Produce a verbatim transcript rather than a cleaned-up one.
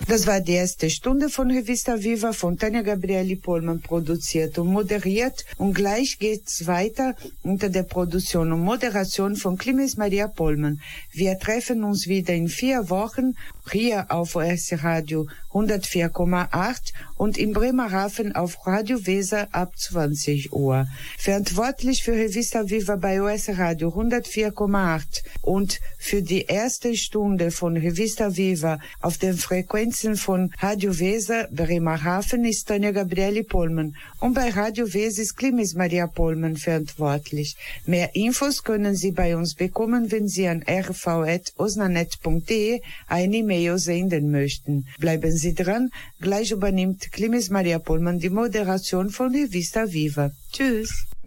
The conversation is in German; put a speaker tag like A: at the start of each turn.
A: Das war die erste Stunde von Revista Viva von Tanja Gabrieli Pollmann produziert und moderiert. Und gleich geht's weiter unter der Produktion und Moderation von Clemens Maria Pollmann. Wir treffen uns wieder in vier Wochen hier auf O S Radio hundertvier Komma acht und in Bremerhaven auf Radio Weser ab zwanzig Uhr. Verantwortlich für Revista Viva bei O S Radio hundertvier Komma acht und für die erste Stunde von Revista Viva auf den Frequenzen von Radio Weser Bremerhaven ist Tanja Gabrieli Pollmann und bei Radio Weser ist Clemens Maria Pollmann verantwortlich. Mehr Infos können Sie bei uns bekommen, wenn Sie an r v at osnanet punkt de eine E-Mail senden möchten. Bleiben Sie dran, gleich übernimmt Clemens Maria Pollmann die Moderation von Revista Viva. Tschüss.